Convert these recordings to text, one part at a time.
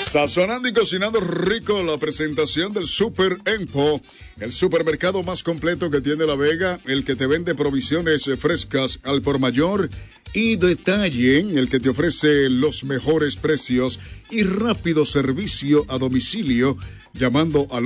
Sazonando y cocinando rico, la presentación del Super Empo, el supermercado más completo que tiene La Vega, el que te vende provisiones frescas al por mayor y detalle, el que te ofrece los mejores precios y rápido servicio a domicilio, llamando al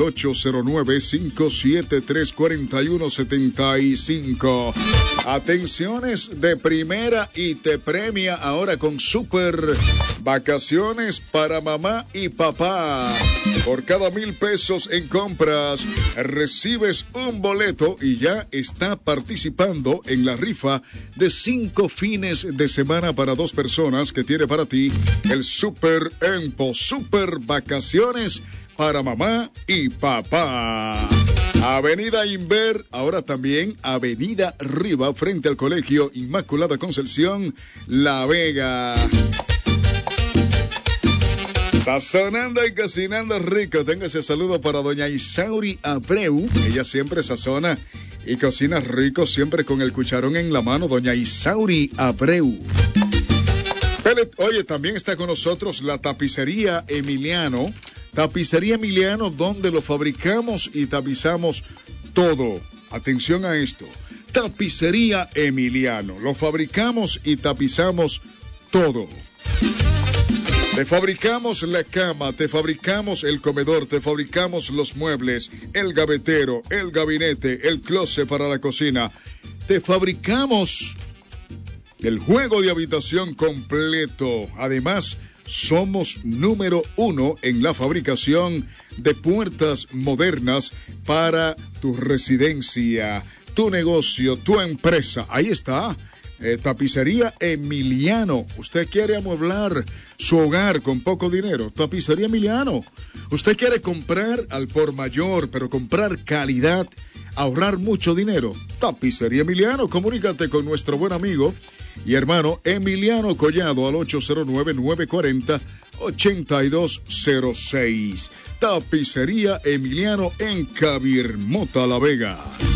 809-573-4175. Atenciones de primera y te premia ahora con Super Vacaciones para mamá y papá. Por cada 1,000 pesos en compras, recibes un boleto y ya está participando en la rifa de 5 fines de semana para 2 personas que tiene para ti el Super Empo, Super Vacaciones para mamá y papá. Avenida Inver, ahora también Avenida Riva, frente al Colegio Inmaculada Concepción, La Vega. Sazonando y cocinando rico. Tengo ese saludo para doña Isauri Abreu. Ella siempre sazona y cocina rico, siempre con el cucharón en la mano. Doña Isauri Abreu. Oye, también está con nosotros la tapicería Emiliano. Tapicería Emiliano, donde lo fabricamos y tapizamos todo. Atención a esto. Tapicería Emiliano. Lo fabricamos y tapizamos todo. Te fabricamos la cama, te fabricamos el comedor, te fabricamos los muebles, el gavetero, el gabinete, el closet para la cocina. Te fabricamos el juego de habitación completo. Además, somos número 1 en la fabricación de puertas modernas para tu residencia, tu negocio, tu empresa. Ahí está. Tapicería Emiliano. Usted quiere amueblar su hogar con poco dinero. Tapicería Emiliano. Usted quiere comprar al por mayor, pero comprar calidad, ahorrar mucho dinero. Tapicería Emiliano. Comunícate con nuestro buen amigo y hermano Emiliano Collado al 809-940-8206. Tapicería Emiliano en Cabirmota, La Vega.